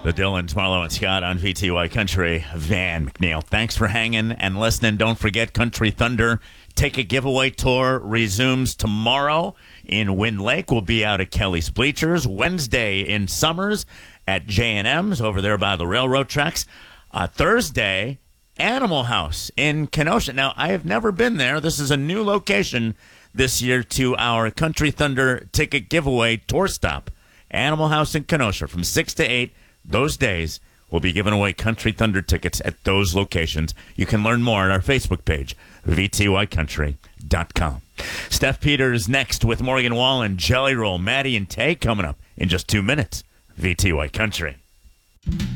The Dylans, Marlo and Scott on VTY Country. Van McNeil, thanks for hanging and listening. Don't forget, Country Thunder Ticket Giveaway Tour resumes tomorrow in Wind Lake. We'll be out at Kelly's Bleachers. Wednesday in Summers at J&M's over there by the railroad tracks. Thursday, Animal House in Kenosha. Now, I have never been there. This is a new location this year to our Country Thunder Ticket Giveaway Tour stop. Animal House in Kenosha from 6 to 8. Those days, we'll be giving away Country Thunder tickets at those locations. You can learn more on our Facebook page, VTYCountry.com. Steph Peters next with Morgan Wallen, Jelly Roll, Maddie and Tay coming up in just 2 minutes. VTY Country.